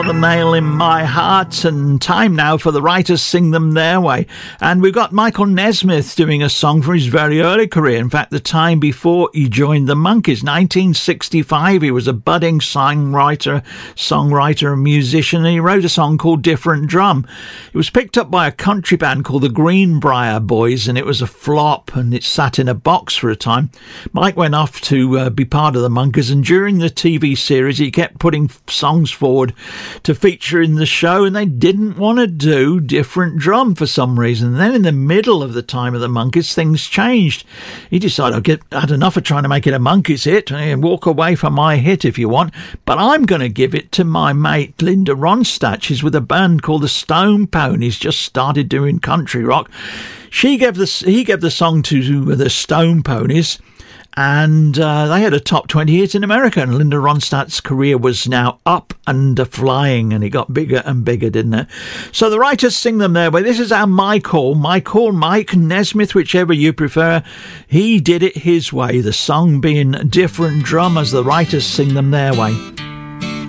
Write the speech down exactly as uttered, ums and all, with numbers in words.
The Nail in My Heart, and time now for the Writers Sing Them Their Way. And we've got Michael Nesmith doing a song from his very early career, in fact the time before he joined the Monkees. Nineteen sixty-five, he was a budding songwriter songwriter and musician, and he wrote a song called Different Drum. It was picked up by a country band called the Greenbrier Boys, and it was a flop, and it sat in a box for a time. Mike went off to uh, be part of the Monkees, and during the T V series he kept putting songs forward to feature in the show, and they didn't want to do Different Drum for some reason. And then in the middle of the time of the Monkees, things changed. He decided, I've get, had enough of trying to make it a Monkees hit, and walk away from my hit if you want, but I'm going to give it to my mate Linda Ronstadt. She's with a band called the Stone Ponies, just started doing country rock. She gave the, he gave the song to the Stone Ponies, and uh, they had a top twenty hit in America, and Linda Ronstadt's career was now up and flying, and it got bigger and bigger, didn't it? So the Writers Sing Them Their Way. This is our Michael, Michael, Mike Nesmith, whichever you prefer. He did it his way, the song being Different Drum, as the Writers Sing Them Their Way.